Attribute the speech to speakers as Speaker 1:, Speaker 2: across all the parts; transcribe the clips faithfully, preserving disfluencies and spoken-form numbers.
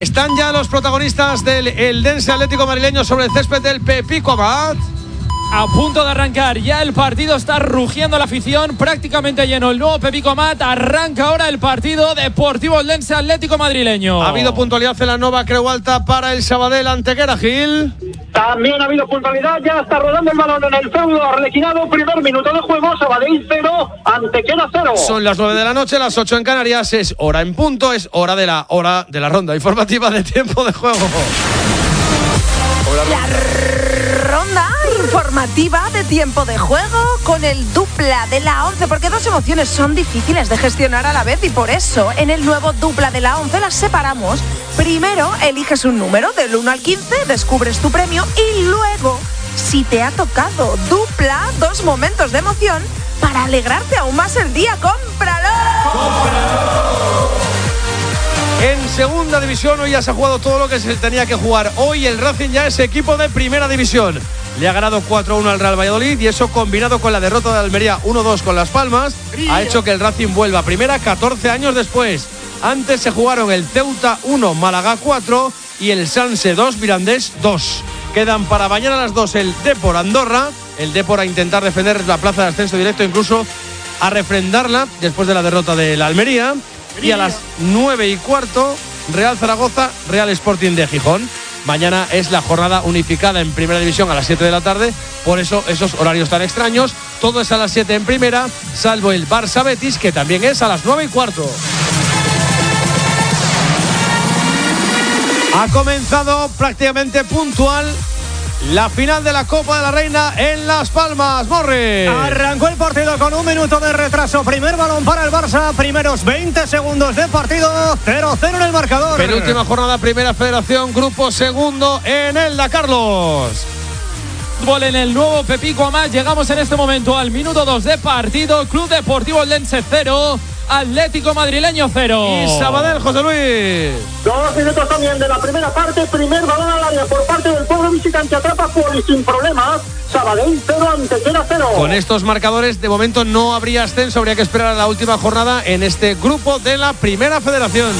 Speaker 1: Están ya los protagonistas del Eldense Atlético Madrileño sobre el césped del Pepico Amat.
Speaker 2: A punto de arrancar, ya el partido está rugiendo la afición, prácticamente lleno el nuevo Pepico Amat. Arranca ahora el partido Deportivo Eldense Atlético Madrileño.
Speaker 1: Ha habido puntualidad en la Nova Creu Alta para el Sabadell Antequera, Gil.
Speaker 3: También ha habido puntualidad, ya está rodando el balón en el feudo arlequinado. Primer minuto de juego, Sabadell cero, Antequera cero.
Speaker 1: Son las nueve de la noche, las ocho en Canarias. Es hora en punto, es hora de la hora de la ronda informativa de tiempo de juego.
Speaker 4: La ronda informativa de tiempo de juego con el dupla de la once, porque dos emociones son difíciles de gestionar a la vez y por eso en el nuevo dupla de la once las separamos. Primero eliges un número del uno al quince, descubres tu premio y luego, si te ha tocado dupla, dos momentos de emoción para alegrarte aún más el día. ¡Cómpralo! ¡Cómpralo!
Speaker 1: En segunda división hoy ya se ha jugado todo lo que se tenía que jugar. Hoy el Racing ya es equipo de primera división. Le ha ganado cuatro a uno al Real Valladolid y eso, combinado con la derrota de Almería uno dos con Las Palmas, ha hecho que el Racing vuelva a primera catorce años después. Antes se jugaron el Ceuta uno, Málaga cuatro y el Sanse dos, Mirandés dos. Quedan para mañana a las dos el Depor Andorra. El Depor a intentar defender la plaza de ascenso directo, incluso a refrendarla después de la derrota de la Almería. Y a las nueve y cuarto, Real Zaragoza, Real Sporting de Gijón. Mañana es la jornada unificada en primera división a las siete de la tarde. Por eso esos horarios tan extraños. Todo es a las siete en primera, salvo el Barça Betis, que también es a las nueve y cuarto. Ha comenzado prácticamente puntual la final de la Copa de la Reina en Las Palmas. Morris.
Speaker 5: Arrancó el partido con un minuto de retraso. Primer balón para el Barça. Primeros veinte segundos de partido. cero cero en el marcador.
Speaker 1: Penúltima jornada, Primera Federación. Grupo segundo en Elda, Carlos.
Speaker 2: Fútbol en el nuevo Pepico Amat. Llegamos en este momento al minuto dos de partido. Club Deportivo Eldense cero, Atlético Madrileño cero.
Speaker 1: Y Sabadell, José Luis.
Speaker 3: Dos minutos también de la primera parte. Primer balón al área por parte del pueblo visitante. Atrapa Poli sin problemas. Sabadell cero, Antequera cero.
Speaker 1: Con estos marcadores, de momento no habría ascenso. Habría que esperar a la última jornada en este grupo de la Primera Federación.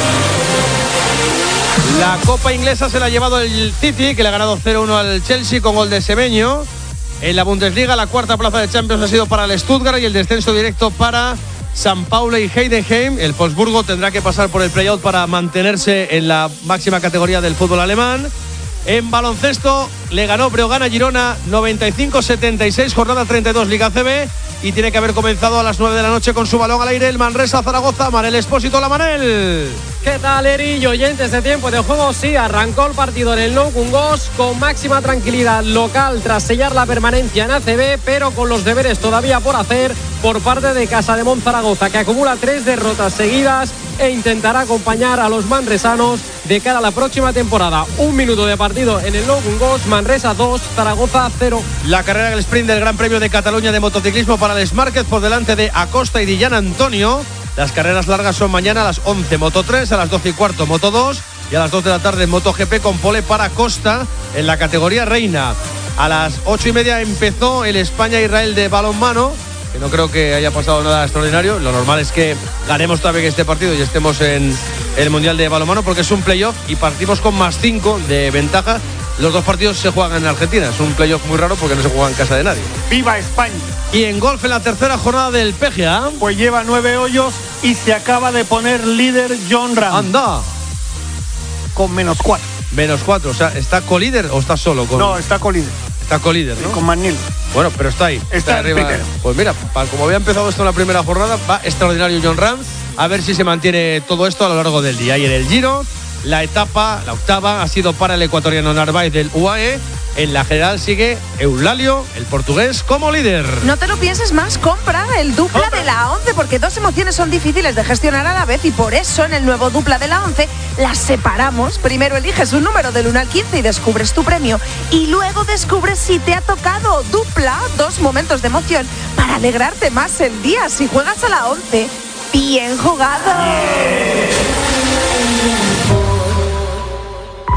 Speaker 1: La Copa Inglesa se la ha llevado el City, que le ha ganado cero uno al Chelsea con gol de Semeño. En la Bundesliga, la cuarta plaza de Champions ha sido para el Stuttgart y el descenso directo para San Paulo y Heidenheim. El Wolfsburgo tendrá que pasar por el play-out para mantenerse en la máxima categoría del fútbol alemán. En baloncesto le ganó Breogán a Girona noventa y cinco setenta y seis, jornada treinta y dos Liga C B, y tiene que haber comenzado a las nueve de la noche con su balón al aire el Manresa Zaragoza. Manel Expósito, la Manel.
Speaker 6: ¿Qué tal, Eri? Oyentes de tiempo de juego, sí, arrancó el partido en el Nou Cungós con máxima tranquilidad local tras sellar la permanencia en A C B, pero con los deberes todavía por hacer por parte de Casademont Zaragoza, que acumula tres derrotas seguidas e intentará acompañar a los manresanos de cara a la próxima temporada. Un minuto de partido en el Nou Cungós, Manresa dos, Zaragoza cero.
Speaker 1: La carrera del sprint del Gran Premio de Cataluña de motociclismo para el Smarket por delante de Acosta y Dillán Antonio. Las carreras largas son mañana a las once Moto tres, a las doce y cuarto Moto dos y a las dos de la tarde MotoGP con pole para Acosta en la categoría reina. A las ocho y media empezó el España-Israel de balonmano, que no creo que haya pasado nada extraordinario. Lo normal es que ganemos también este partido y estemos en el Mundial de balonmano, porque es un playoff y partimos con más cinco de ventaja. Los dos partidos se juegan en Argentina. Es un playoff muy raro porque no se juega en casa de nadie.
Speaker 5: ¡Viva España!
Speaker 1: Y en golf, en la tercera jornada del P G A,
Speaker 5: pues lleva nueve hoyos y se acaba de poner líder Jon Rahm.
Speaker 1: ¡Anda!
Speaker 5: Con menos cuatro.
Speaker 1: Menos cuatro, o sea, ¿está colíder o está solo? Con...
Speaker 5: No, está colíder.
Speaker 1: Está colíder, ¿no?
Speaker 5: Con Manil.
Speaker 1: Bueno, pero está ahí.
Speaker 5: Está,
Speaker 1: está arriba.
Speaker 5: Primero.
Speaker 1: Pues mira, como había empezado esto en la primera jornada, va extraordinario Jon Rahm. A ver si se mantiene todo esto a lo largo del día. Y en el Giro, la etapa, la octava, ha sido para el ecuatoriano Narváez del U A E. En la general sigue Eulalio, el portugués, como líder.
Speaker 4: No te lo pienses más, compra el dupla de la once, porque dos emociones son difíciles de gestionar a la vez y por eso en el nuevo dupla de la once las separamos. Primero eliges un número del uno al quince y descubres tu premio, y luego descubres si te ha tocado dupla, dos momentos de emoción para alegrarte más el día. Si juegas a la once, bien jugado.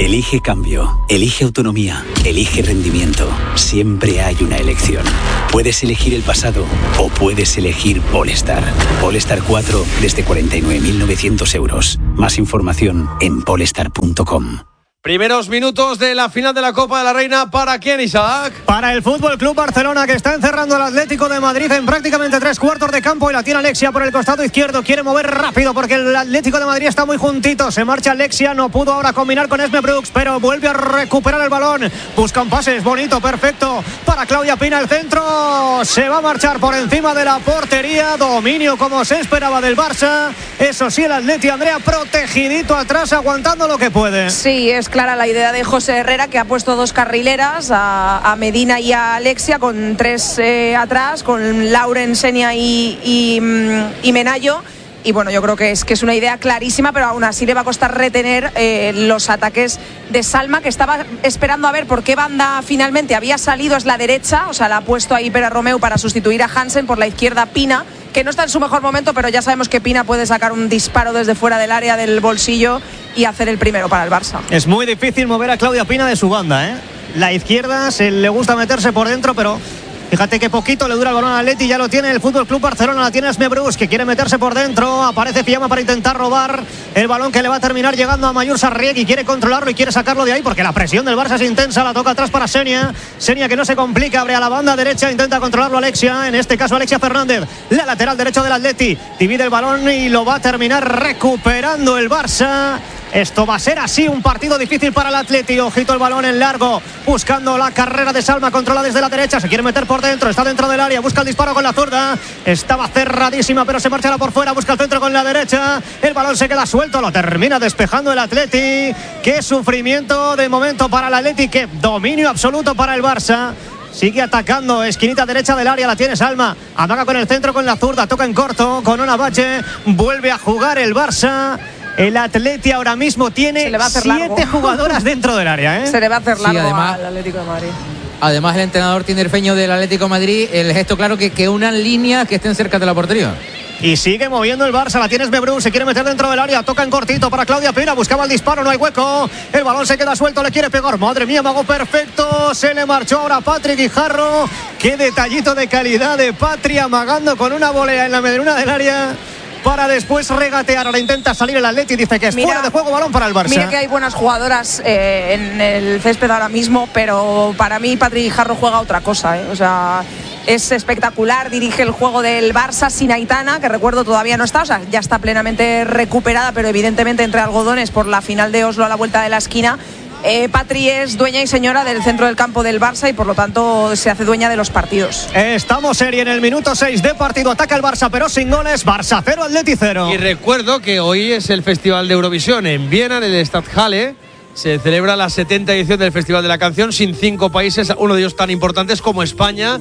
Speaker 7: Elige cambio, elige autonomía, elige rendimiento. Siempre hay una elección. Puedes elegir el pasado o puedes elegir Polestar. Polestar cuatro desde cuarenta y nueve mil novecientos euros. Más información en polestar punto com.
Speaker 1: Primeros minutos de la final de la Copa de la Reina. ¿Para quién, Isaac?
Speaker 5: Para el Fútbol Club Barcelona, que está encerrando al Atlético de Madrid en prácticamente tres cuartos de campo, y la tiene Alexia por el costado izquierdo. Quiere mover rápido porque el Atlético de Madrid está muy juntito. Se marcha Alexia, no pudo ahora combinar con Esme Brooks, pero vuelve a recuperar el balón. Busca un pase, es bonito, perfecto para Claudia Pina. El centro se va a marchar por encima de la portería. Dominio como se esperaba del Barça. Eso sí, el Atleti, Andrea, protegidito atrás, aguantando lo que puede.
Speaker 4: Sí, es clara la idea de José Herrera, que ha puesto dos carrileras, a, a Medina y a Alexia, con tres eh, atrás, con Lauren, Senia y, y, y Menayo. Y bueno, yo creo que es, que es una idea clarísima, pero aún así le va a costar retener eh, los ataques de Salma, que estaba esperando a ver por qué banda finalmente había salido. Es la derecha, o sea, la ha puesto ahí Pere Romeu para sustituir a Hansen. Por la izquierda Pina, que no está en su mejor momento, pero ya sabemos que Pina puede sacar un disparo desde fuera del área, del bolsillo, y hacer el primero para el Barça.
Speaker 5: Es muy difícil mover a Claudia Pina de su banda, ¿eh? La izquierda se le gusta meterse por dentro, pero fíjate que poquito le dura el balón al Atleti. Ya lo tiene el Fútbol Club Barcelona, la tiene Esme Brus, que quiere meterse por dentro. Aparece Fiamma para intentar robar el balón, que le va a terminar llegando a Mayur Sarriegi. Quiere controlarlo y quiere sacarlo de ahí, porque la presión del Barça es intensa. La toca atrás para Senia. Senia, que no se complica, abre a la banda derecha, intenta controlarlo Alexia. En este caso Alexia Fernández, la lateral derecho del Atleti. Divide el balón y lo va a terminar recuperando el Barça. Esto va a ser así, un partido difícil para el Atleti. Ojito el balón en largo, buscando la carrera de Salma, controla desde la derecha, se quiere meter por dentro, está dentro del área, busca el disparo con la zurda. Estaba cerradísima, pero se marcha por fuera, busca el centro con la derecha. El balón se queda suelto, lo termina despejando el Atleti. Qué sufrimiento de momento para el Atleti, qué dominio absoluto para el Barça. Sigue atacando, esquinita derecha del área, la tiene Salma. Amaga con el centro con la zurda, toca en corto con Ona Bache. Vuelve a jugar el Barça. El Atleti ahora mismo tiene siete largo. jugadoras dentro del área, ¿eh?
Speaker 4: Se le va a hacer largo, sí,
Speaker 8: además,
Speaker 4: al Atlético de Madrid.
Speaker 8: Además, el entrenador tinerfeño del Atlético de Madrid, el gesto claro que, que unan líneas que estén cerca de la portería.
Speaker 5: Y sigue moviendo el Barça, la tiene Esmebrú, se quiere meter dentro del área, toca en cortito para Claudia Pina, buscaba el disparo, no hay hueco, el balón se queda suelto, le quiere pegar, madre mía, mago perfecto, se le marchó ahora Patrick Guijarro. Qué detallito de calidad de Patri, amagando con una volea en la medruna del área para después regatear. Ahora intenta salir el Atleti y dice que es mira, fuera de juego, balón para el Barça.
Speaker 4: Mira que hay buenas jugadoras eh, en el césped ahora mismo, pero para mí Patrick Guijarro juega otra cosa, eh. O sea, es espectacular, dirige el juego del Barça sin Aitana, que recuerdo todavía no está, o sea, ya está plenamente recuperada, pero evidentemente entre algodones por la final de Oslo a la vuelta de la esquina. Eh, Patri es dueña y señora del centro del campo del Barça y por lo tanto se hace dueña de los partidos.
Speaker 5: Estamos serie en el minuto seis de partido, ataca el Barça pero sin goles, Barça cero, Atleti cero.
Speaker 1: Y recuerdo que hoy es el Festival de Eurovisión en Viena, en el Stadthalle. Se celebra la setenta edición del Festival de la Canción sin cinco países, uno de ellos tan importantes como España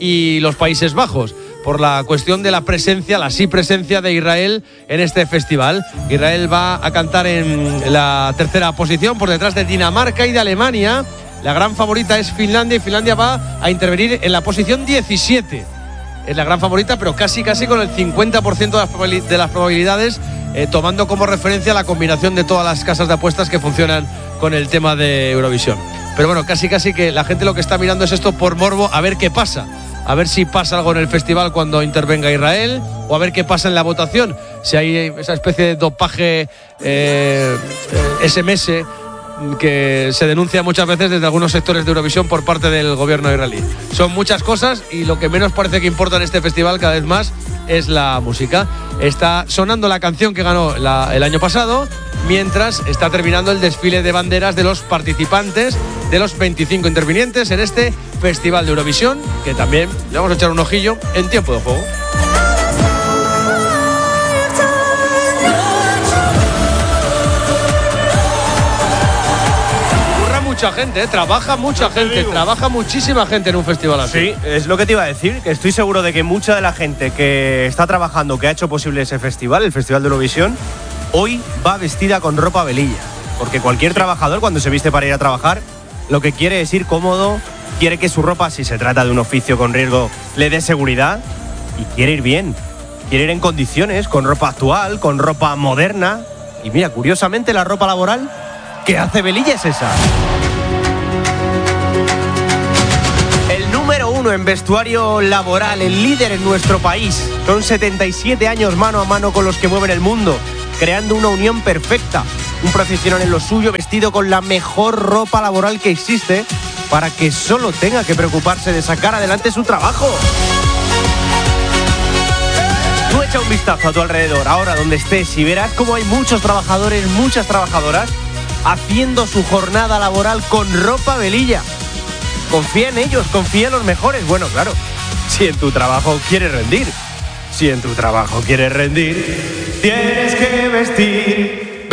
Speaker 1: y los Países Bajos, por la cuestión de la presencia, la sí presencia de Israel en este festival. Israel va a cantar en la tercera posición por detrás de Dinamarca y de Alemania. La gran favorita es Finlandia y Finlandia va a intervenir en la posición diecisiete. Es la gran favorita, pero casi casi con el cincuenta por ciento de las probabilidades, eh, tomando como referencia la combinación de todas las casas de apuestas que funcionan con el tema de Eurovisión. Pero bueno, casi casi que la gente lo que está mirando es esto por morbo, a ver qué pasa. A ver si pasa algo en el festival cuando intervenga Israel, o a ver qué pasa en la votación, si hay esa especie de dopaje eh, S M S que se denuncia muchas veces desde algunos sectores de Eurovisión por parte del gobierno israelí. Son muchas cosas y lo que menos parece que importa en este festival cada vez más es la música. Está sonando la canción que ganó la, el año pasado, mientras está terminando el desfile de banderas de los participantes, de los veinticinco intervinientes en este Festival de Eurovisión, que también le vamos a echar un ojillo en tiempo de juego. Mucha gente, ¿eh? trabaja mucha gente, trabaja muchísima gente en un festival así.
Speaker 9: Sí, es lo que te iba a decir, que estoy seguro de que mucha de la gente que está trabajando, que ha hecho posible ese festival, el Festival de Eurovisión, hoy va vestida con ropa velilla. Porque cualquier trabajador, cuando se viste para ir a trabajar, lo que quiere es ir cómodo, quiere que su ropa, si se trata de un oficio con riesgo, le dé seguridad y quiere ir bien. Quiere ir en condiciones, con ropa actual, con ropa moderna. Y mira, curiosamente, la ropa laboral que hace Velilla es esa. El número uno en vestuario laboral, el líder en nuestro país. Son setenta y siete años mano a mano con los que mueven el mundo, creando una unión perfecta. Un profesional en lo suyo, vestido con la mejor ropa laboral que existe, para que solo tenga que preocuparse de sacar adelante su trabajo. Tú echa un vistazo a tu alrededor, ahora donde estés, y verás cómo hay muchos trabajadores, muchas trabajadoras, haciendo su jornada laboral con ropa Velilla. Confía en ellos, confía en los mejores. Bueno, claro, si en tu trabajo quieres rendir, si en tu trabajo quieres rendir, tienes que vestir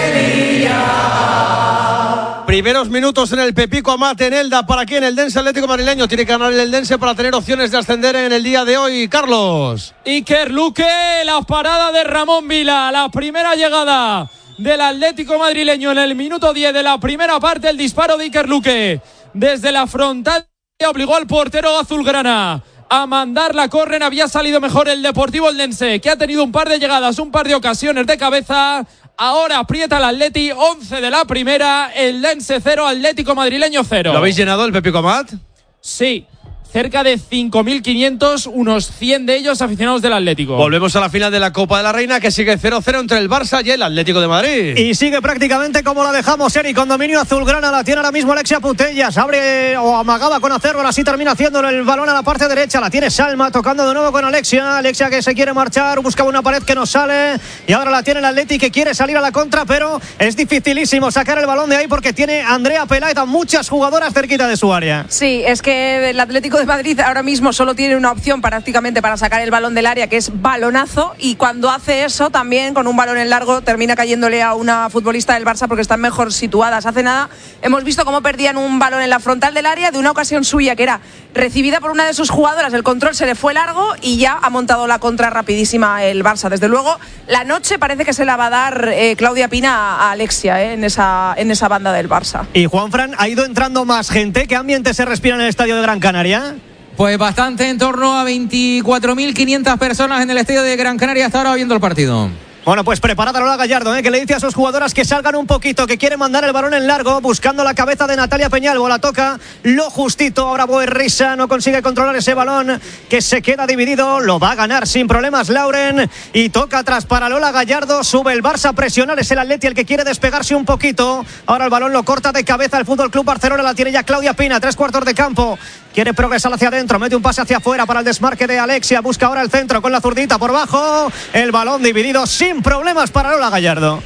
Speaker 9: Velilla.
Speaker 1: Primeros minutos en el Pepico Amat en Elda. ¿Para quién? El Eldense Atlético Madrileño. Tiene que ganar el Eldense para tener opciones de ascender en el día de hoy. Carlos.
Speaker 2: Iker Luque, la parada de Ramón Vila. La primera llegada del Atlético madrileño en el minuto diez de la primera parte. El disparo de Iker Luque desde la frontal obligó al portero azulgrana a mandar la córner. Había salido mejor el Deportivo Eldense, que ha tenido un par de llegadas, un par de ocasiones de cabeza. Ahora aprieta el Atleti, once de la primera, Eldense cero, Atlético madrileño cero.
Speaker 1: ¿Lo habéis llenado el Pepico Amat?
Speaker 2: Sí. Cerca de cinco mil quinientos, unos cien de ellos aficionados del Atlético.
Speaker 1: Volvemos a la final de la Copa de la Reina, que sigue cero cero entre el Barça y el Atlético de Madrid.
Speaker 5: Y sigue prácticamente como la dejamos, Eric, con dominio azulgrana. La tiene ahora mismo Alexia Putellas. Abre o amagaba con Acérbol, así termina haciendo el balón a la parte derecha. La tiene Salma, tocando de nuevo con Alexia. Alexia que se quiere marchar, buscaba una pared que no sale. Y ahora la tiene el Atleti, que quiere salir a la contra, pero es dificilísimo sacar el balón de ahí porque tiene Andrea Peláez a muchas jugadoras cerquita de su área.
Speaker 4: Sí, es que el Atlético de Madrid ahora mismo solo tiene una opción prácticamente para sacar el balón del área, que es balonazo, y cuando hace eso también con un balón en largo termina cayéndole a una futbolista del Barça porque están mejor situadas. Hace nada hemos visto cómo perdían un balón en la frontal del área de una ocasión suya que era recibida por una de sus jugadoras, el control se le fue largo y ya ha montado la contra rapidísima el Barça. Desde luego la noche parece que se la va a dar eh, Claudia Pina a Alexia eh, en, esa, en esa banda del Barça.
Speaker 5: Y Juanfran, ¿ha ido entrando más gente? ¿Qué ambiente se respira en el estadio de Gran Canaria?
Speaker 8: Pues bastante, en torno a veinticuatro mil quinientas personas en el estadio de Gran Canaria hasta ahora viendo el partido.
Speaker 5: Bueno, pues preparada Lola Gallardo, ¿eh? Que le dice a sus jugadoras que salgan un poquito, que quiere mandar el balón en largo, buscando la cabeza de Natalia Peñalvo. La toca lo justito, ahora Boerrisa no consigue controlar ese balón, que se queda dividido, lo va a ganar sin problemas Lauren, y toca atrás para Lola Gallardo. Sube el Barça a presionar, es el Atleti el que quiere despegarse un poquito. Ahora el balón lo corta de cabeza el Fútbol Club Barcelona, la tiene ya Claudia Pina, tres cuartos de campo. Quiere progresar hacia adentro, mete un pase hacia afuera para el desmarque de Alexia, busca ahora el centro con la zurdita por bajo, el balón dividido sin problemas para Lola Gallardo.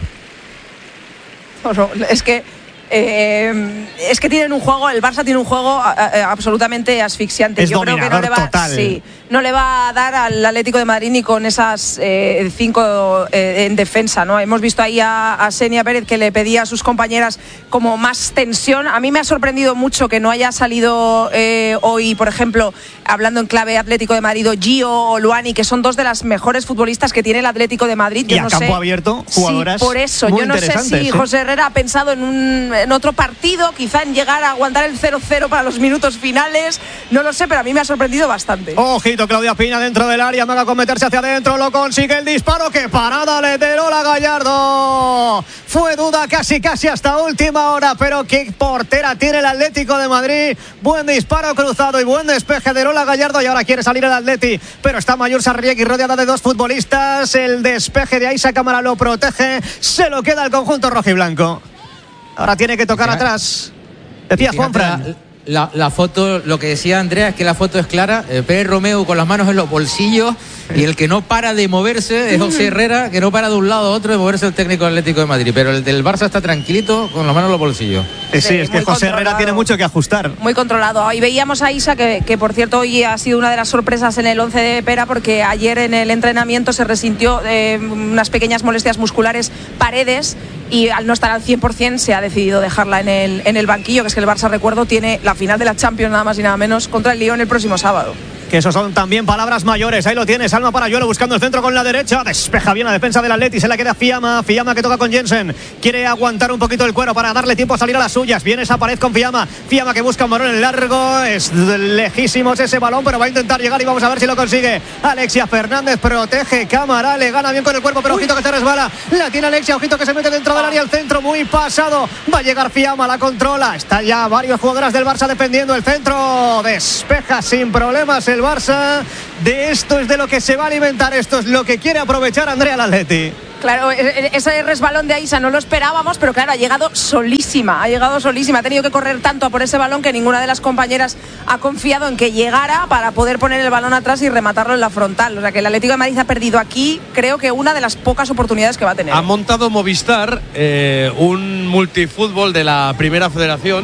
Speaker 4: Es que Eh, es que tienen un juego, el Barça tiene un juego a, a, absolutamente asfixiante.
Speaker 5: Es
Speaker 4: Yo creo que no le va,
Speaker 5: total.
Speaker 4: Sí, no le va a dar al Atlético de Madrid ni con esas eh, cinco eh, en defensa, ¿no? Hemos visto ahí a, a Senia Pérez que le pedía a sus compañeras como más tensión. A mí me ha sorprendido mucho que no haya salido eh, hoy, por ejemplo, hablando en clave Atlético de Madrid, Gio o Luani, que son dos de las mejores futbolistas que tiene el Atlético de Madrid. Yo
Speaker 5: y
Speaker 4: no
Speaker 5: a campo
Speaker 4: sé,
Speaker 5: abierto, jugadoras.
Speaker 4: Sí, por eso,
Speaker 5: muy
Speaker 4: yo no sé si José Herrera ha pensado en un en otro partido, quizá en llegar a aguantar el cero cero para los minutos finales, no lo sé, pero a mí me ha sorprendido bastante.
Speaker 5: Ojito, Claudia Pina dentro del área, maga con meterse hacia adentro, lo consigue el disparo, que parada le de Lola Gallardo. Fue duda casi casi hasta última hora, pero qué portera tiene el Atlético de Madrid. Buen disparo cruzado y buen despeje de Lola Gallardo, y ahora quiere salir el Atleti, pero está Mayur Sarriegui rodeada de dos futbolistas. El despeje de Aisa Cámara lo protege, se lo queda el conjunto rojiblanco. Ahora tiene que tocar Fíjate. atrás. Decía Juanfran.
Speaker 8: La, la foto, lo que decía Andrea es que la foto es clara. eh, Pérez Romeu con las manos en los bolsillos, y el que no para de moverse es José Herrera, que no para de un lado a otro de moverse el técnico del Atlético de Madrid, pero el del Barça está tranquilito con las manos en los bolsillos.
Speaker 5: Eh, sí, es que José Herrera tiene mucho que ajustar.
Speaker 4: Muy controlado. Hoy veíamos a Isa, que, que por cierto hoy ha sido una de las sorpresas en el once de Pera, porque ayer en el entrenamiento se resintió eh, unas pequeñas molestias musculares Paredes, y al no estar al cien por ciento se ha decidido dejarla en el, en el banquillo, que es que el Barça, recuerdo, tiene la final de la Champions nada más y nada menos contra el Lyon el próximo sábado.
Speaker 5: Que eso son también palabras mayores. Ahí lo tienes, Alma Parayuelo buscando el centro con la derecha. Despeja bien la defensa del Atleti, se la queda Fiamma. Fiamma que toca con Jensen. Quiere aguantar un poquito el cuero para darle tiempo a salir a las suyas. Viene esa pared con Fiamma. Fiamma que busca un balón en largo. Es lejísimos ese balón, pero va a intentar llegar y vamos a ver si lo consigue. Alexia Fernández protege cámara, le gana bien con el cuerpo, pero ojito que se resbala. La tiene Alexia, ojito que se mete dentro del área al centro, muy pasado. Va a llegar Fiamma, la controla. Están ya varios jugadores del Barça defendiendo el centro. Despeja sin problemas el Barça. De esto es de lo que se va a alimentar, esto es lo que quiere aprovechar Andrea el Atleti.
Speaker 4: Claro, ese resbalón de Aisa no lo esperábamos, pero claro, ha llegado solísima, ha llegado solísima, ha tenido que correr tanto a por ese balón que ninguna de las compañeras ha confiado en que llegara para poder poner el balón atrás y rematarlo en la frontal. O sea que el Atlético de Madrid ha perdido aquí, creo que una de las pocas oportunidades que va a tener.
Speaker 1: Ha montado Movistar eh, un multifútbol de la Primera Federación,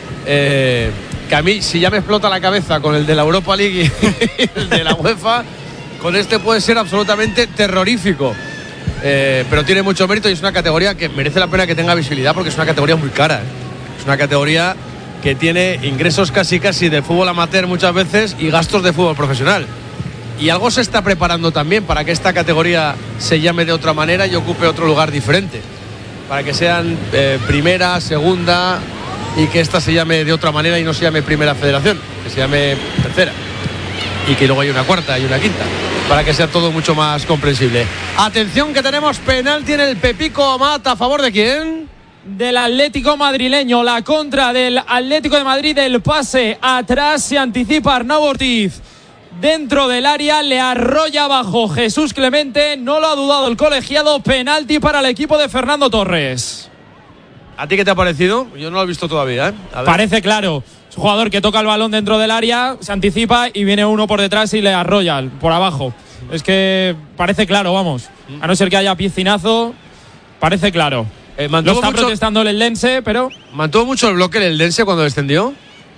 Speaker 1: eh, que a mí, si ya me explota la cabeza con el de la Europa League y el de la UEFA, con este puede ser absolutamente terrorífico. Eh, pero tiene mucho mérito y es una categoría que merece la pena que tenga visibilidad porque es una categoría muy cara, ¿eh? Es una categoría que tiene ingresos casi casi de fútbol amateur muchas veces y gastos de fútbol profesional. Y algo se está preparando también para que esta categoría se llame de otra manera y ocupe otro lugar diferente. Para que sean eh, primera, segunda y que esta se llame de otra manera y no se llame Primera Federación, que se llame tercera. Y que luego hay una cuarta y una quinta, para que sea todo mucho más comprensible. Atención que tenemos penalti en el Pepico Amat. ¿A favor de quién?
Speaker 2: Del Atlético madrileño. La contra del Atlético de Madrid. El pase atrás, se anticipa Arnau Ortiz dentro del área, le arrolla abajo Jesús Clemente. No lo ha dudado el colegiado. Penalti para el equipo de Fernando Torres.
Speaker 1: ¿A ti qué te ha parecido? Yo no lo he visto todavía, ¿eh? A ver.
Speaker 2: Parece claro. Es un jugador que toca el balón dentro del área, se anticipa y viene uno por detrás y le arrolla por abajo. Es que parece claro, vamos. A no ser que haya piscinazo, parece claro.
Speaker 1: Eh,
Speaker 2: Lo está
Speaker 1: mucho,
Speaker 2: protestando el Eldense, pero...
Speaker 1: ¿Mantuvo mucho el bloque el Eldense cuando descendió?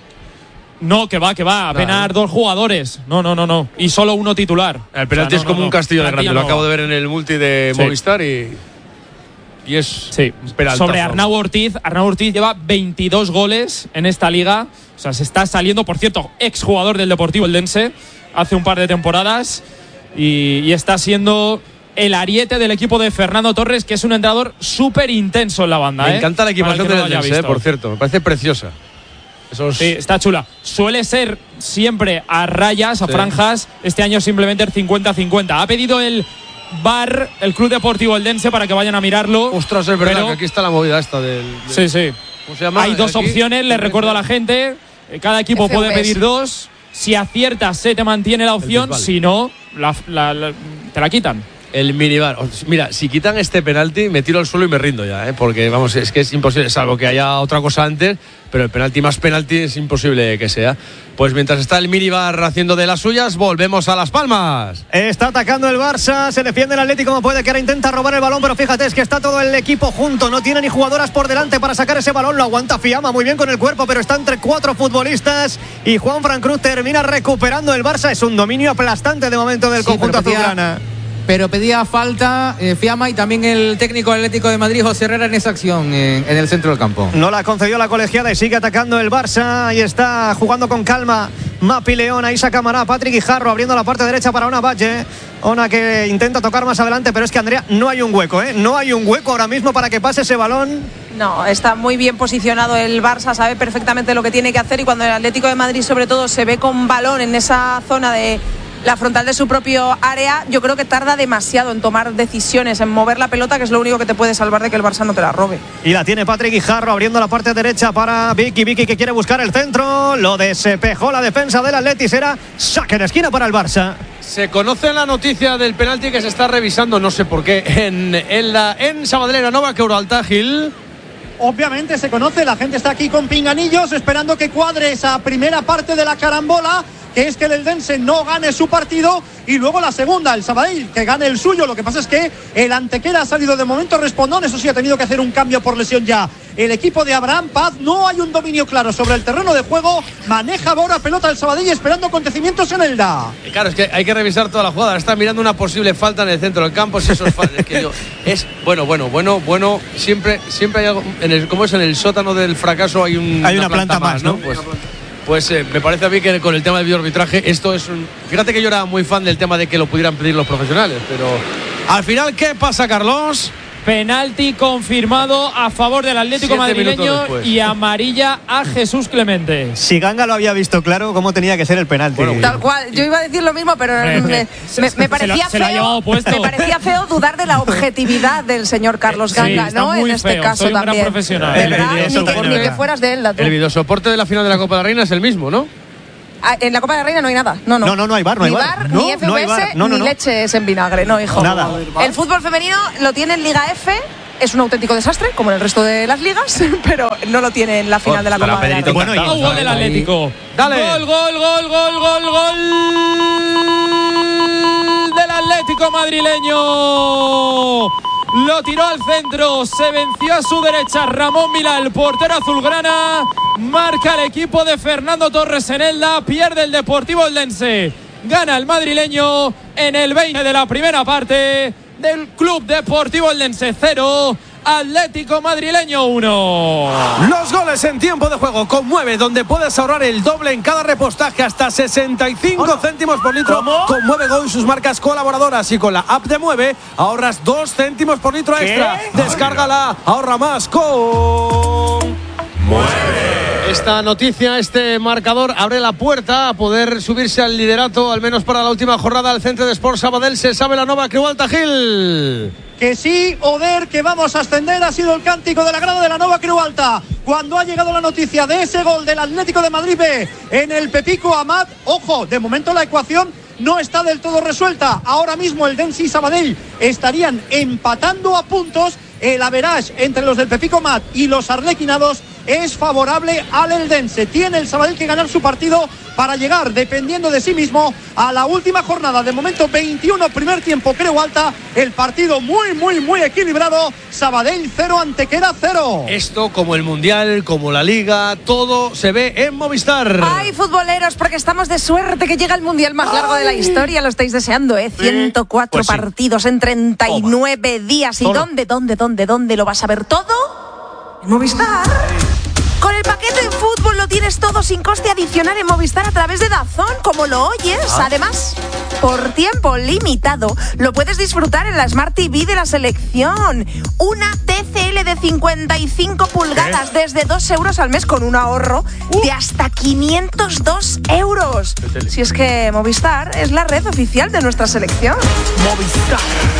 Speaker 2: No, que va, que va. Apenas
Speaker 1: no.
Speaker 2: dos jugadores. No, no, no, no. Y solo uno titular.
Speaker 1: El penalti o sea, no, es como no, un castillo no. de grande.
Speaker 2: no
Speaker 1: Lo acabo de ver en el multi de
Speaker 2: sí.
Speaker 1: Movistar y... Y es
Speaker 2: sí. Sobre Arnau Ortiz. Arnau Ortiz lleva veintidós goles en esta liga. O sea, se está saliendo, por cierto, exjugador del Deportivo Eldense hace un par de temporadas. Y, y está siendo el ariete del equipo de Fernando Torres, que es un entrenador súper intenso en la banda.
Speaker 1: Me
Speaker 2: ¿eh?
Speaker 1: encanta la equipación del Eldense, eh, por cierto. Me parece preciosa. Esos...
Speaker 2: Sí, está chula. Suele ser siempre a rayas, a sí. franjas. Este año simplemente el cincuenta cincuenta. Ha pedido el... Bar, el Club Deportivo Eldense, para que vayan a mirarlo.
Speaker 1: Ostras, es verdad que aquí está la movida esta del... del
Speaker 2: sí, sí.
Speaker 1: ¿Cómo se llama?
Speaker 2: Hay dos
Speaker 1: aquí,
Speaker 2: opciones, les recuerdo a la gente. Cada equipo F V S. Puede pedir dos. Si aciertas, se te mantiene la opción. Si no, la, la, la, te la quitan.
Speaker 1: El minibar. Mira, si quitan este penalti, me tiro al suelo y me rindo ya, ¿eh? Porque vamos, es que es imposible, salvo que haya otra cosa antes, pero el penalti más penalti es imposible que sea. Pues mientras está el minibar haciendo de las suyas, volvemos a Las Palmas.
Speaker 5: Está atacando el Barça, se defiende el Atlético como puede, que ahora intenta robar el balón, pero fíjate, es que está todo el equipo junto, no tiene ni jugadoras por delante para sacar ese balón, lo aguanta Fiamma muy bien con el cuerpo, pero está entre cuatro futbolistas y Juanfran Cruz termina recuperando el Barça. Es un dominio aplastante de momento del sí, conjunto azulgrana.
Speaker 8: Pero pedía falta eh, Fiamma y también el técnico Atlético de Madrid, José Herrera, en esa acción eh, en el centro del campo.
Speaker 5: No la concedió la colegiada y sigue atacando el Barça. Y está jugando con calma Mapi León, Aisa Camará, Patrick Guijarro abriendo la parte derecha para Ona Valle. Ona que intenta tocar más adelante, pero es que, Andrea, no hay un hueco, ¿eh? No hay un hueco ahora mismo para que pase ese balón.
Speaker 4: No, está muy bien posicionado el Barça, sabe perfectamente lo que tiene que hacer, y cuando el Atlético de Madrid sobre todo se ve con balón en esa zona de la frontal de su propio área, yo creo que tarda demasiado en tomar decisiones, en mover la pelota, que es lo único que te puede salvar de que el Barça no te la robe.
Speaker 5: Y la tiene Patrick Guijarro abriendo la parte derecha para Vicky, Vicky que quiere buscar el centro, lo despejó la defensa del Atleti, será saque de esquina para el Barça.
Speaker 1: Se conoce la noticia del penalti que se está revisando, no sé por qué, en, en, la, en Sabadell Nova, que Uralta Gil.
Speaker 10: Obviamente se conoce, la gente está aquí con pinganillos esperando que cuadre esa primera parte de la carambola, que es que el Eldense no gane su partido, y luego la segunda, el Sabadell, que gane el suyo. Lo que pasa es que el Antequera ha salido de momento respondón, eso sí, ha tenido que hacer un cambio por lesión ya el equipo de Abraham Paz. No hay un dominio claro sobre el terreno de juego, maneja ahora pelota el Sabadell esperando acontecimientos en el D A.
Speaker 1: Y claro, es que hay que revisar toda la jugada, está mirando una posible falta en el centro del campo, si eso es falta, es que yo, es bueno, bueno, bueno, bueno, siempre, siempre hay algo, en el, como es en el sótano del fracaso hay, un,
Speaker 5: hay una, una planta, planta más, ¿no?
Speaker 1: Pues pues eh, me parece a mí que con el tema del videoarbitraje esto es un... Fíjate que yo era muy fan del tema de que lo pudieran pedir los profesionales, pero al final, ¿qué pasa, Carlos?
Speaker 2: Penalti confirmado a favor del Atlético
Speaker 1: Siete
Speaker 2: Madrileño y amarilla a Jesús Clemente.
Speaker 5: Si Ganga lo había visto claro, cómo tenía que ser el penalti. Bueno,
Speaker 4: tal cual, yo iba a decir lo mismo, pero me, me, me, me parecía
Speaker 2: se lo,
Speaker 4: feo.
Speaker 2: se
Speaker 4: me parecía feo dudar de la objetividad del señor Carlos Ganga,
Speaker 2: sí,
Speaker 4: ¿no? En este
Speaker 2: feo.
Speaker 4: caso
Speaker 2: Soy un
Speaker 4: también.
Speaker 2: gran profesional.
Speaker 4: De verdad, ni, que, ni que fueras de él, tú.
Speaker 1: El videosoporte de la final de la Copa de la Reina es el mismo, ¿no?
Speaker 4: En la Copa de la Reina no hay nada. No, no,
Speaker 5: no, no, no hay bar, no hay
Speaker 4: ni
Speaker 5: bar.
Speaker 4: bar,
Speaker 5: No,
Speaker 4: ni F V S,
Speaker 5: no hay bar. No, no,
Speaker 4: ni
Speaker 5: no.
Speaker 4: leches en vinagre, no, hijo.
Speaker 5: Nada.
Speaker 4: El fútbol femenino lo tiene en Liga F. Es un auténtico desastre, como en el resto de las ligas, pero no lo tiene en la final
Speaker 1: Oh,
Speaker 4: de la Copa de la Reina.
Speaker 2: Bueno, y el gol del Atlético.
Speaker 1: Dale.
Speaker 2: Gol, gol, gol, gol, gol, gol del Atlético madrileño. Lo tiró al centro, se venció a su derecha Ramón Vila, el portero azulgrana. Marca el equipo de Fernando Torres en Elda, pierde el Deportivo Eldense. Gana el madrileño en el veinte de la primera parte del Club Deportivo Eldense cero, Atlético Madrileño uno.
Speaker 1: Los goles en tiempo de juego con Mueve, donde puedes ahorrar el doble en cada repostaje, hasta sesenta y cinco céntimos por litro. ¿Cómo? Con Mueve Go y sus marcas colaboradoras, y con la app de Mueve ahorras dos céntimos por litro extra. ¿Qué? Descárgala, ahorra más con Mueve. Esta noticia, este marcador abre la puerta a poder subirse al liderato, al menos para la última jornada del Centre de Sport Sabadell. Se sabe la Nova Creu Alta Gil.
Speaker 10: Que sí, Oder, que vamos a ascender, ha sido el cántico de la grada de la Nova Creu Alta. Cuando ha llegado la noticia de ese gol del Atlético de Madrid B en el Pepico Amat, ojo, de momento la ecuación no está del todo resuelta. Ahora mismo el Dense y Sabadell estarían empatando a puntos. El average entre los del Pepico Mat y los arlequinados es favorable al Eldense. Tiene el Sabadell que ganar su partido para llegar, dependiendo de sí mismo, a la última jornada. De momento veintiuno, primer tiempo, Creu Alta. El partido muy, muy, muy equilibrado. Sabadell cero, Antequera cero.
Speaker 1: Esto, como el Mundial, como la Liga, todo se ve en Movistar.
Speaker 4: Ay, futboleros, porque estamos de suerte que llega el Mundial más largo Ay. de la historia. Lo estáis deseando, ¿eh? ciento cuatro pues sí. partidos en treinta y nueve Toma. días. ¿Y Toma. dónde, dónde, dónde, dónde lo vas a ver todo? En Movistar. Con el paquete de fútbol lo tienes todo sin coste adicional en Movistar a través de DAZN, como lo oyes. Ah. Además, por tiempo limitado, lo puedes disfrutar en la Smart T V de la selección. Una T C L de cincuenta y cinco pulgadas ¿Qué? desde dos euros al mes, con un ahorro uh. de hasta quinientos dos euros. Si es que Movistar es la red oficial de nuestra selección.
Speaker 1: Movistar.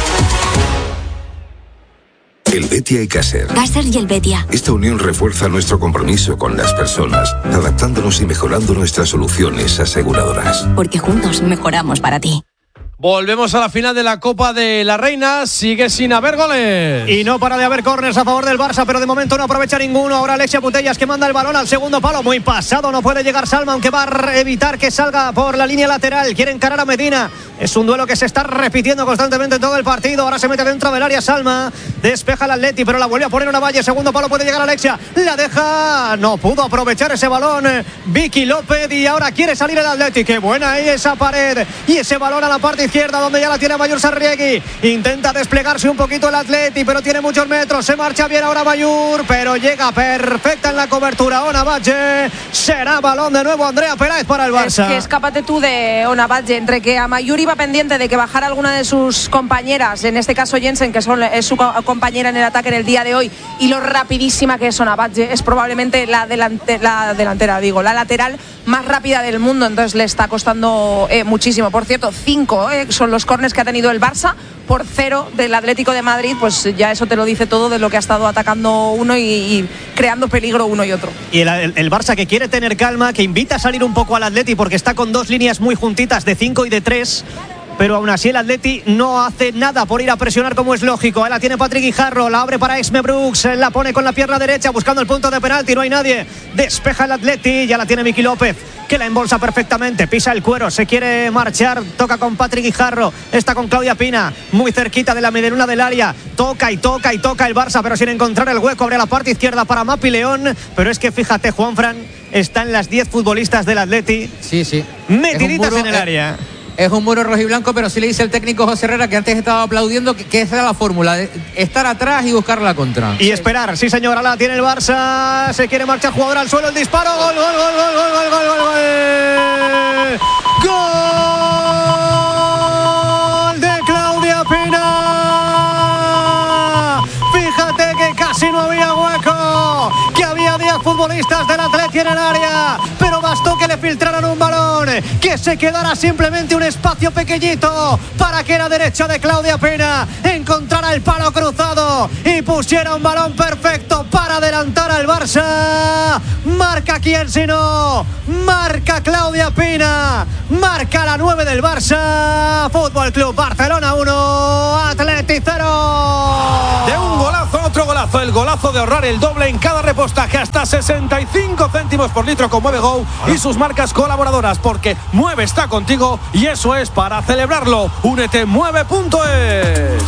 Speaker 11: El Betia y Caser.
Speaker 12: Caser y el Betia.
Speaker 11: Esta unión refuerza nuestro compromiso con las personas, adaptándonos y mejorando nuestras soluciones aseguradoras.
Speaker 12: Porque juntos mejoramos para ti.
Speaker 1: Volvemos a la final de la Copa de la Reina. Sigue sin haber goles.
Speaker 5: Y no para de haber córners a favor del Barça, pero de momento no aprovecha ninguno. Ahora Alexia Putellas, que manda el balón al segundo palo. Muy pasado, no puede llegar Salma, aunque va a evitar que salga por la línea lateral. Quiere encarar a Medina. Es un duelo que se está repitiendo constantemente en todo el partido. Ahora se mete dentro del área Salma. Despeja el Atleti, pero la vuelve a poner una valla. Segundo palo, puede llegar Alexia. La deja. No pudo aprovechar ese balón Vicky López. Y ahora quiere salir el Atleti. Qué buena ahí esa pared. Y ese balón a la parte izquierda, donde ya la tiene Mayur Sarriegui. Intenta desplegarse un poquito el Atleti, pero tiene muchos metros. Se marcha bien ahora Mayur, pero llega perfecta en la cobertura Ona Valle. Será balón de nuevo Andrea Peláez para el Barça.
Speaker 4: Es que escápate tú de Ona Valle, entre que a Mayur iba pendiente de que bajara alguna de sus compañeras, en este caso Jensen, que son, es su compañera en el ataque en el día de hoy, y lo rapidísima que es Ona Valle. Es probablemente la, delante, la delantera, digo, la lateral más rápida del mundo, entonces le está costando eh, muchísimo. Por cierto, cinco eh, son los córners que ha tenido el Barça por cero del Atlético de Madrid, pues ya eso te lo dice todo de lo que ha estado atacando uno y, y creando peligro uno y otro.
Speaker 5: Y el, el, el Barça, que quiere tener calma, que invita a salir un poco al Atleti, porque está con dos líneas muy juntitas de cinco y de tres. Pero aún así el Atleti no hace nada por ir a presionar, como es lógico. Ahí la tiene Patrick Guijarro, la abre para Esme Brooks, la pone con la pierna derecha buscando el punto de penalti, no hay nadie. Despeja el Atleti, ya la tiene Miki López, que la embolsa perfectamente, pisa el cuero, se quiere marchar, toca con Patrick Guijarro, está con Claudia Pina, muy cerquita de la medialuna del área, toca y toca y toca el Barça, pero sin encontrar el hueco. Abre la parte izquierda para Mapi León, pero es que fíjate, Juanfran, están las diez futbolistas del Atleti.
Speaker 8: Sí, sí.
Speaker 5: Metiditas
Speaker 8: muro,
Speaker 5: en el área.
Speaker 8: es un muro rojiblanco, pero sí le dice el técnico José Herrera, que antes estaba aplaudiendo, que, que esa era la fórmula, de estar atrás y buscar la contra.
Speaker 5: Y esperar, sí señora, la tiene el Barça, se quiere marchar jugador al suelo, el disparo, gol, gol, gol, gol, gol, gol, gol, gol, gol de Claudia Pina. Fíjate que casi no había hueco, que había diez futbolistas del Atleti en el área, pero bastó que le filtraran un balón, que se quedara simplemente un espacio pequeñito para que la derecha de Claudia Pina encontrara el palo cruzado y pusiera un balón perfecto para adelantar al Barça. Marca quién sino, marca Claudia Pina, marca la nueve del Barça. Fútbol Club Barcelona uno, Atleti cero.
Speaker 1: De un golazo a otro golazo, el golazo de ahorrar el doble en cada repostaje, hasta sesenta y cinco céntimos por litro con Mueve Go y sus marcas colaboradoras, porque Mueve está contigo y eso es para celebrarlo. Únete mueve punto es.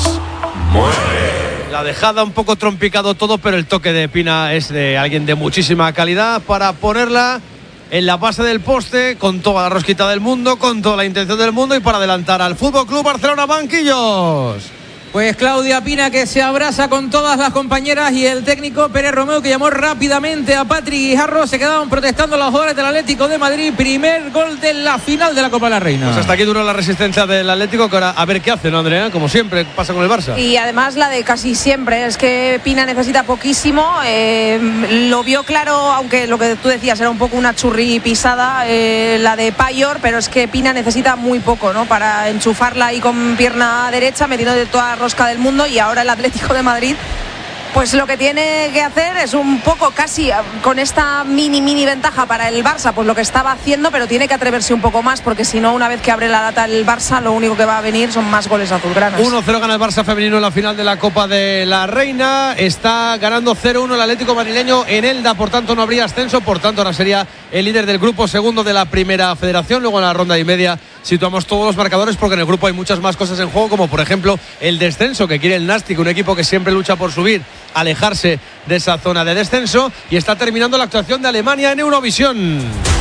Speaker 1: Mueve. La dejada un poco trompicado todo, pero el toque de Pina es de alguien de muchísima calidad para ponerla en la base del poste con toda la rosquita del mundo, con toda la intención del mundo y para adelantar al Fútbol Club Barcelona banquillos.
Speaker 8: Pues Claudia Pina, que se abraza con todas las compañeras, y el técnico Pérez Romeu, que llamó rápidamente a Patrick Guijarro. Se quedaban protestando los jugadores del Atlético de Madrid. Primer gol de la final de la Copa de la Reina.
Speaker 1: Pues hasta aquí duró la resistencia del Atlético, que ahora a ver qué hace, ¿no, Andrea? Como siempre pasa con el Barça.
Speaker 4: Y además la de casi siempre, es que Pina necesita poquísimo. Eh, lo vio claro, aunque lo que tú decías era un poco una churri pisada, eh, la de Payor, pero es que Pina necesita muy poco, ¿no? Para enchufarla ahí con pierna derecha, metiendo de toda la rosca del mundo. Y ahora el Atlético de Madrid, pues lo que tiene que hacer es un poco casi con esta mini mini ventaja para el Barça, pues lo que estaba haciendo, pero tiene que atreverse un poco más, porque si no, una vez que abre la lata el Barça, lo único que va a venir son más goles azulgranas.
Speaker 1: uno cero gana el Barça femenino en la final de la Copa de la Reina. Está ganando cero uno el Atlético madrileño en Elda, por tanto no habría ascenso, por tanto ahora sería el líder del grupo, segundo de la primera federación. Luego en la ronda y media situamos todos los marcadores, porque en el grupo hay muchas más cosas en juego, como por ejemplo el descenso que quiere el Nástic, un equipo que siempre lucha por subir, alejarse de esa zona de descenso. Y está terminando la actuación de Alemania en Eurovisión.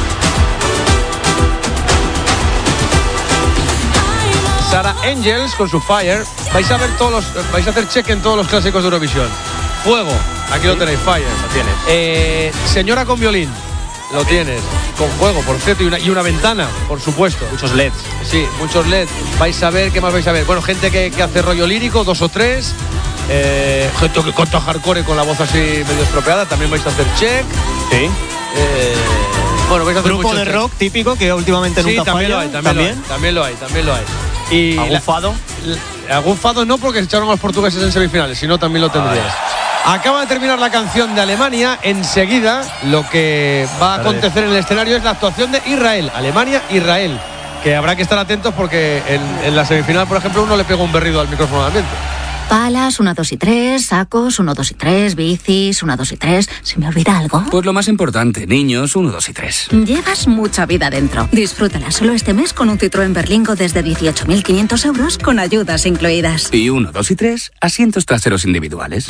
Speaker 1: Sarah Engels con su Fire. Vais a ver todos los, vais a hacer check en todos los clásicos de Eurovisión. Fuego, aquí lo tenéis, Fire.
Speaker 9: Lo tienes.
Speaker 1: Eh, señora con violín. Lo tienes, con juego, por cierto, y una, y una ventana, por supuesto.
Speaker 9: Muchos L E Ds.
Speaker 1: Sí, muchos L E D. Vais a ver, ¿qué más vais a ver? Bueno, gente que, que hace rollo lírico, dos o tres. Eh, gente que canta hardcore con la voz así medio estropeada, también vais a hacer check.
Speaker 9: Sí.
Speaker 1: Eh, bueno, vais a hacer
Speaker 5: grupo de
Speaker 1: check.
Speaker 5: rock típico que últimamente
Speaker 1: sí,
Speaker 5: nunca
Speaker 1: también
Speaker 5: falla.
Speaker 1: Lo hay, también, ¿También? Lo hay, también lo hay, también lo hay. Y
Speaker 9: ¿Algún
Speaker 1: la,
Speaker 9: fado?
Speaker 1: La, algún fado no, porque se echaron a los portugueses en semifinales, si no también lo tendrías. Acaba de terminar la canción de Alemania. Enseguida lo que va a acontecer en el escenario es la actuación de Israel. Alemania-Israel, que habrá que estar atentos, porque en, en la semifinal, por ejemplo, uno le pegó un berrido al micrófono del ambiente.
Speaker 12: Palas, uno, dos y tres, sacos, uno, dos y tres, bicis, uno, dos y tres. ¿Se me olvida algo?
Speaker 13: Pues lo más importante, niños, uno, dos y tres.
Speaker 12: Llevas mucha vida dentro. Disfrútala solo este mes con un Citroën Berlingo desde dieciocho mil quinientos euros con ayudas incluidas.
Speaker 13: Y uno, dos y tres, asientos traseros individuales.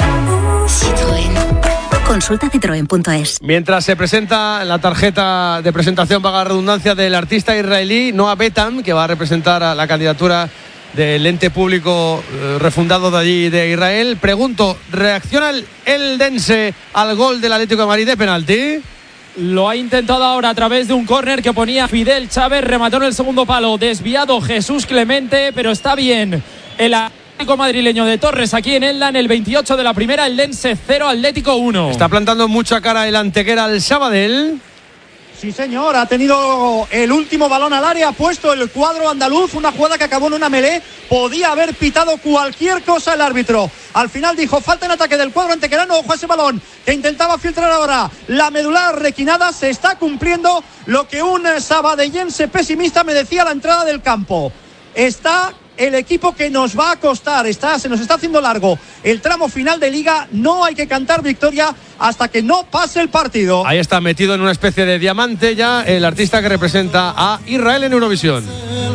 Speaker 12: Citroën. Consulta citroen punto es.
Speaker 1: Mientras se presenta la tarjeta de presentación, vaga redundancia, del artista israelí Noah Betam, que va a representar a la candidatura del ente público eh, refundado de allí de Israel. Pregunto, ¿reacciona el eldense al gol del Atlético de Madrid de penalti?
Speaker 2: Lo ha intentado ahora a través de un córner que ponía Fidel Chávez, remató en el segundo palo, desviado Jesús Clemente, pero está bien el Atlético madrileño de Torres aquí en Elda, en el veintiocho de la primera. Eldense cero, Atlético uno.
Speaker 1: Está plantando mucha cara el Antequera al Sabadell.
Speaker 10: Sí, señor, ha tenido el último balón al área, ha puesto el cuadro andaluz, una jugada que acabó en una melé. Podía haber pitado cualquier cosa el árbitro. Al final dijo, falta en ataque del cuadro antequerano. Ojo a ese balón que intentaba filtrar ahora la medular requinada. Se está cumpliendo lo que un sabadellense pesimista me decía a la entrada del campo. Está el equipo que nos va a costar, está, se nos está haciendo largo el tramo final de Liga. No hay que cantar victoria hasta que no pase el partido.
Speaker 1: Ahí está metido en una especie de diamante ya el artista que representa a Israel en Eurovisión.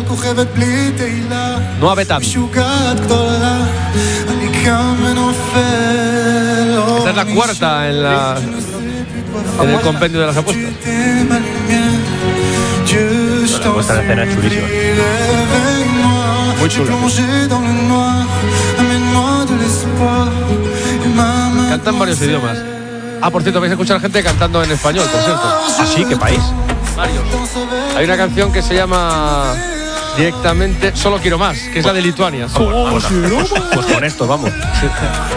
Speaker 1: Noah Betam. Esta es la cuarta en, la, en el compendio de las apuestas.
Speaker 9: La puesta en escena es chulísima.
Speaker 1: Muy chula. Canta en varios idiomas. Ah, por cierto, vais a escuchar gente cantando en español, por cierto.
Speaker 9: ¿Ah, sí? ¿Qué país?
Speaker 1: Varios. Hay una canción que se llama directamente Solo Quiero Más, que es la de Lituania.
Speaker 9: Ah, bueno, pues, pues, pues con esto, vamos.
Speaker 1: Sí.